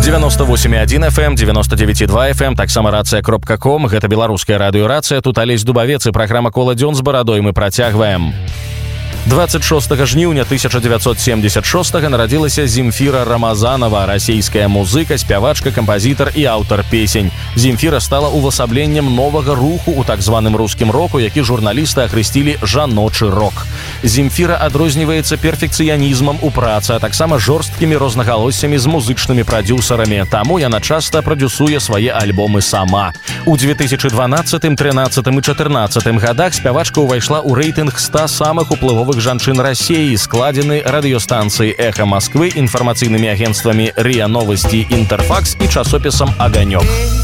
98,1 FM, 99,2 FM, таксама рацыя.ком. Гэта беларуская радыёрацыя. Тут Алесь Дубавец і праграма «Кола дзён» з барадой мы працягваем. 26 жніўня 1976 нарадзілася Земфіра Рамазанова, расійская музыка, спявачка, кампазітар і аўтар песень. Земфіра стала увасабленнем новага руху ў так званым рускім року, які журналісты ахрысцілі жаночы рок. Земфіра адрозніваецца перфекцыянізмам у працы, а таксама жорсткімі рознагалоссямі з музычнымі прадзюсарамі, таму яна часта прадзюсуе свае альбомы сама. У 2012, 13 і 14 гадах спявачка ўвайшла ў рэйтынг 100 самых уплывовых жанчын России, складены радыёстанцыі «Эхо Москвы», інфармацыйнымі агенцтвамі «РИА Новости», «Интерфакс» і часопісам «Аганёк».